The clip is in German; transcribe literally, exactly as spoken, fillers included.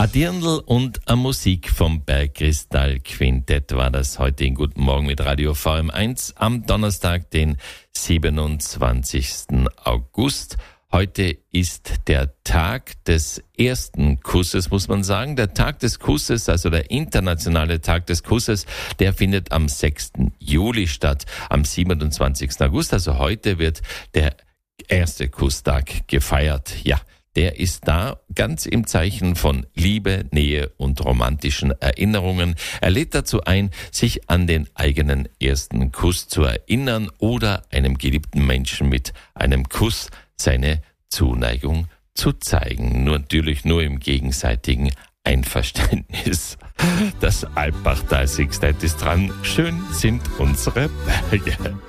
A Dirndl und a Musik vom Bergkristall Quintett war das heute in Guten Morgen mit Radio V M eins am Donnerstag, den siebenundzwanzigsten August. Heute ist der Tag des ersten Kusses, muss man sagen. Der Tag des Kusses, also der internationale Tag des Kusses, der findet am sechsten Juli statt. Am siebenundzwanzigsten August, also heute, wird der erste Kusstag gefeiert. Ja, der ist da ganz im Zeichen von Liebe, Nähe und romantischen Erinnerungen. Er lädt dazu ein, sich an den eigenen ersten Kuss zu erinnern oder einem geliebten Menschen mit einem Kuss seine Zuneigung zu zeigen. Nur natürlich nur im gegenseitigen Einverständnis. Das Alpbachtal Sixtette ist dran. Schön sind unsere Berge.